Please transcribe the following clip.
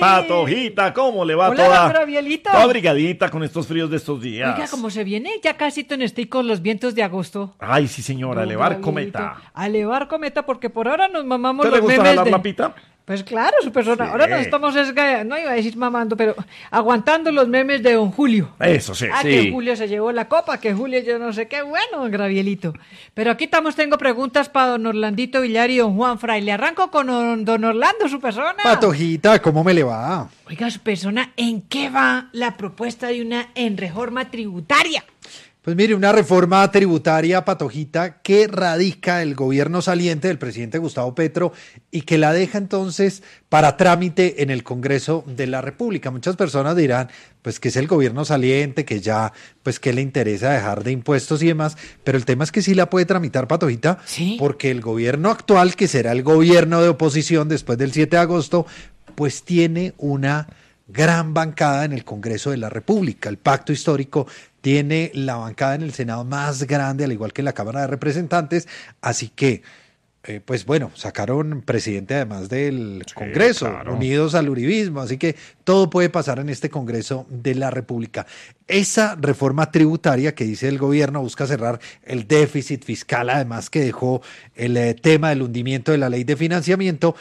Patojita, ¿cómo le va? Hola, toda Gabrielito. toda brigadita con estos fríos de estos días. Oiga, como se viene ya casi con los vientos de agosto. Ay, sí, señora, Don elevar Gabrielito, cometa. A elevar cometa, porque por ahora nos mamamos ¿Te le los gusta memes jalar de... la pita? Pues claro, su persona. Sí. Ahora nos estamos, no iba a decir mamando, pero aguantando los memes de don Julio. Eso sí, sí. Que Julio se llevó la copa, que Julio yo no sé qué, bueno, Gabrielito. Pero aquí tengo preguntas para don Orlandito Villar y don Juan Fray. Le arranco con don Orlando, su persona. Patojita, ¿cómo me le va? Oiga, su persona, ¿en qué va la propuesta de una reforma tributaria? Pues mire, una reforma tributaria, Patojita, que radica el gobierno saliente del presidente Gustavo Petro y que la deja entonces para trámite en el Congreso de la República. Muchas personas dirán, pues que es el gobierno saliente, que ya, pues que le interesa dejar de impuestos y demás, pero el tema es que sí la puede tramitar, Patojita, ¿Sí? Porque el gobierno actual, que será el gobierno de oposición después del 7 de agosto, pues tiene una gran bancada en el Congreso de la República. El pacto histórico tiene la bancada en el Senado más grande, al igual que en la Cámara de Representantes, así que, pues bueno, sacaron presidente además del Congreso, claro. unidos al uribismo, así que todo puede pasar en este Congreso de la República. Esa reforma tributaria que dice el gobierno busca cerrar el déficit fiscal, además que dejó el tema del hundimiento de la ley de financiamiento